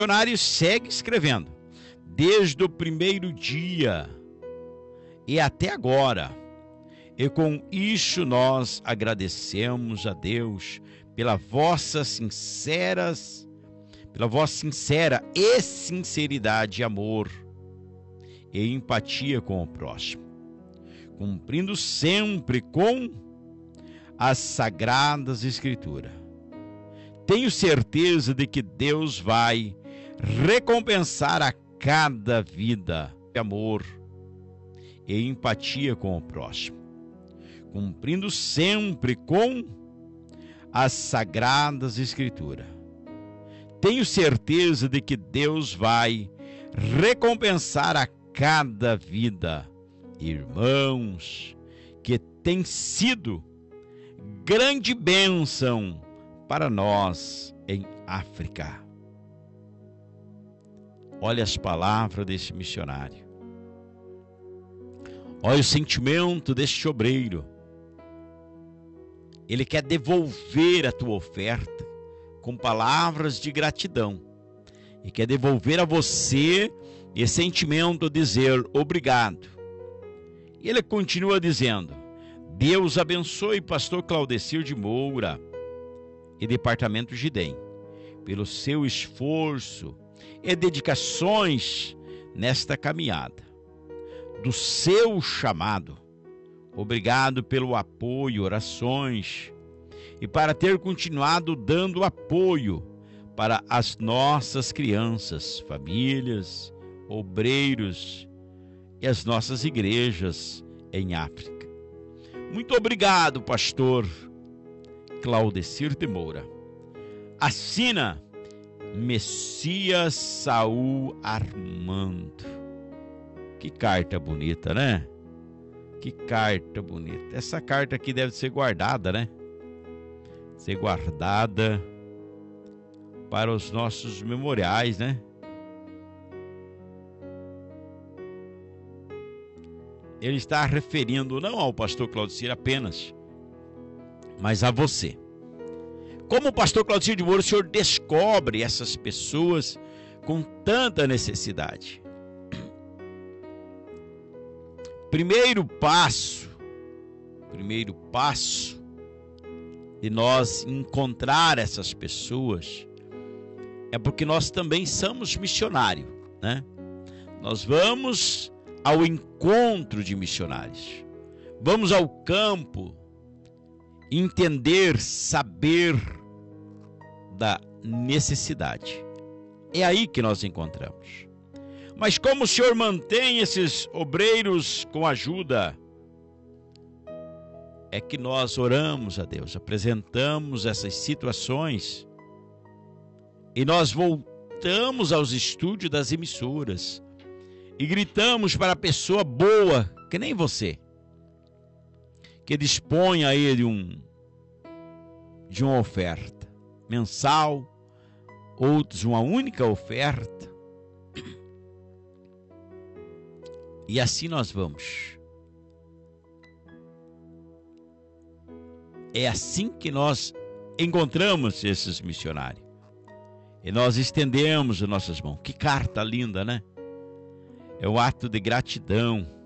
missionário segue escrevendo: desde o primeiro dia e até agora, e com isso nós agradecemos a Deus pela vossa sincera e sinceridade, amor e empatia com o próximo, cumprindo sempre com as Sagradas Escrituras. Tenho certeza de que Deus vai recompensar a cada vida de amor e empatia com o próximo, cumprindo sempre com as Sagradas Escrituras. Tenho certeza de que Deus vai recompensar a cada vida, irmãos, que tem sido grande bênção para nós em África. Olha as palavras desse missionário. Olha o sentimento deste obreiro. Ele quer devolver a tua oferta com palavras de gratidão. E quer devolver a você esse sentimento, dizer obrigado. E ele continua dizendo: Deus abençoe pastor Claudecir de Moura e departamento Gidem pelo seu esforço e dedicações nesta caminhada do seu chamado. Obrigado pelo apoio, orações e para ter continuado dando apoio para as nossas crianças, famílias, obreiros e as nossas igrejas em África. Muito obrigado, pastor Claudecir de Moura. Assina Messias Saul Armando. Que carta bonita, né? Que carta bonita. Essa carta aqui deve ser guardada, né? Ser guardada para os nossos memoriais, né? Ele está referindo não ao pastor Claudecir apenas, mas a você. Como o pastor Claudecir de Moura, o senhor descobre essas pessoas com tanta necessidade? Primeiro passo de nós encontrar essas pessoas é porque nós também somos missionários, né? Nós vamos ao encontro de missionários, vamos ao campo, entender, saber da necessidade. É aí que nós encontramos. Mas como o senhor mantém esses obreiros com ajuda? É que nós oramos a Deus, apresentamos essas situações e nós voltamos aos estúdios das emissoras e gritamos para a pessoa boa, que nem você, que dispõe aí de uma oferta mensal, outros uma única oferta. E assim nós vamos. É assim que nós encontramos esses missionários. E nós estendemos as nossas mãos. Que carta linda, né? É um ato de gratidão.